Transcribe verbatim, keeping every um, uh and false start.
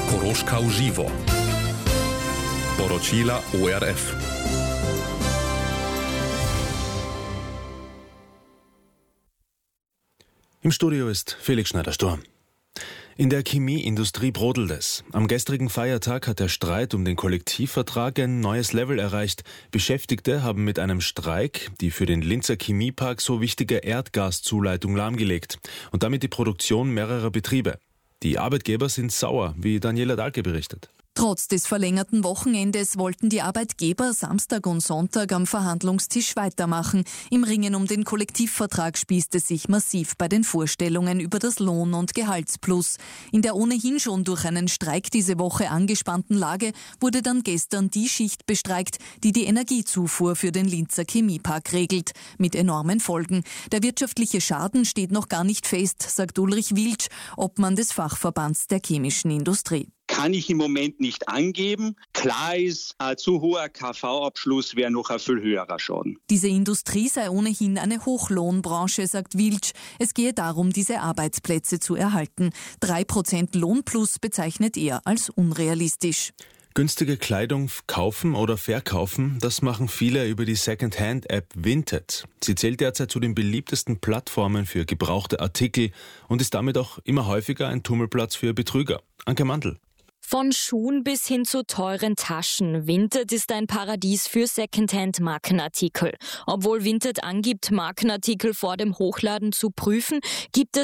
Koroška v živo. Poročila O R F. Im Studio ist Felix Schneider-Sturm. In der Chemieindustrie brodelt es. Am gestrigen Feiertag hat der Streit um den Kollektivvertrag ein neues Level erreicht. Beschäftigte haben mit einem Streik die für den Linzer Chemiepark so wichtige Erdgaszuleitung lahmgelegt und damit die Produktion mehrerer Betriebe. Die Arbeitgeber sind sauer, wie Daniela Dahlke berichtet. Trotz des verlängerten Wochenendes wollten die Arbeitgeber Samstag und Sonntag am Verhandlungstisch weitermachen. Im Ringen um den Kollektivvertrag spießt es sich massiv bei den Vorstellungen über das Lohn- und Gehaltsplus. In der ohnehin schon durch einen Streik diese Woche angespannten Lage wurde dann gestern die Schicht bestreikt, die die Energiezufuhr für den Linzer Chemiepark regelt, mit enormen Folgen. Der wirtschaftliche Schaden steht noch gar nicht fest, sagt Ulrich Wiltsch, Obmann des Fachverbands der chemischen Industrie. Kann ich im Moment nicht angeben. Klar ist, ein zu hoher K V-Abschluss wäre noch ein viel höherer Schaden. Diese Industrie sei ohnehin eine Hochlohnbranche, sagt Wiltsch. Es gehe darum, diese Arbeitsplätze zu erhalten. Drei Prozent Lohnplus bezeichnet er als unrealistisch. Günstige Kleidung kaufen oder verkaufen, das machen viele über die Second-Hand-App Vinted. Sie zählt derzeit zu den beliebtesten Plattformen für gebrauchte Artikel und ist damit auch immer häufiger ein Tummelplatz für Betrüger. Anke Mandl. Von Schuhen bis hin zu teuren Taschen. Vinted ist ein Paradies für Secondhand-Markenartikel. Obwohl Vinted angibt, Markenartikel vor dem Hochladen zu prüfen, gibt es